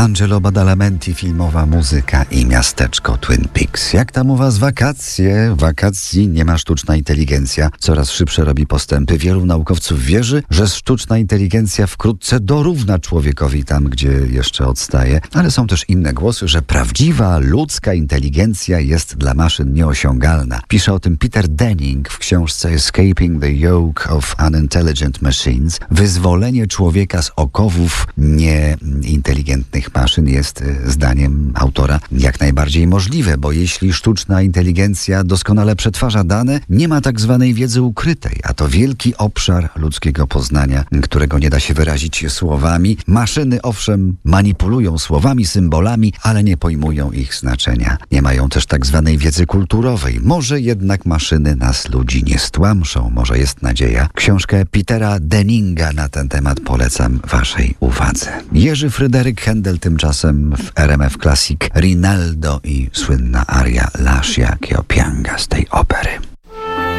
Angelo Badalamenti, filmowa muzyka i miasteczko Twin Peaks. Jak tam u was wakacje? Wakacji nie ma sztuczna inteligencja. Coraz szybsze robi postępy. Wielu naukowców wierzy, że sztuczna inteligencja wkrótce dorówna człowiekowi tam, gdzie jeszcze odstaje. Ale są też inne głosy, że prawdziwa ludzka inteligencja jest dla maszyn nieosiągalna. Pisze o tym Peter Denning w książce Escaping the Yoke of Unintelligent Machines. Wyzwolenie człowieka z okowów nieinteligentnych maszyn jest, zdaniem autora, jak najbardziej możliwe, bo jeśli sztuczna inteligencja doskonale przetwarza dane, nie ma tak zwanej wiedzy ukrytej, a to wielki obszar ludzkiego poznania, którego nie da się wyrazić słowami. Maszyny owszem manipulują słowami, symbolami, ale nie pojmują ich znaczenia. Nie mają też tak zwanej wiedzy kulturowej. Może jednak maszyny nas, ludzi, nie stłamszą. Może jest nadzieja. Książkę Petera Denninga na ten temat polecam waszej uwadze. Jerzy Fryderyk Händel tymczasem w RMF Classic Rinaldo i słynna aria Lascia che pianga z tej opery.